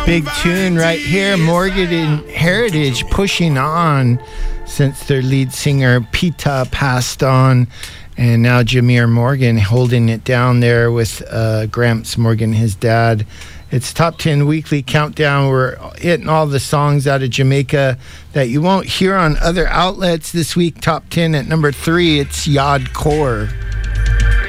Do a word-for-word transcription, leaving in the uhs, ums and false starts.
big tune right here. Morgan and Heritage pushing on since their lead singer Peta passed on. And now Jameer Morgan holding it down there with uh, Gramps Morgan, his dad. It's Top ten Weekly Countdown. We're hitting all the songs out of Jamaica that you won't hear on other outlets this week. Top ten at number three, it's Yard Core.